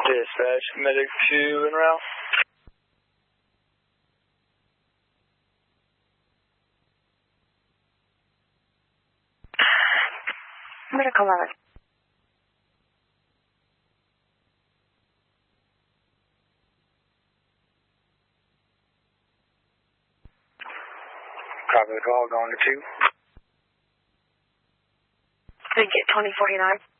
Dispatch, medic 2 en route. Medic 11. Copy the call, going to 2. Thank you, 2049.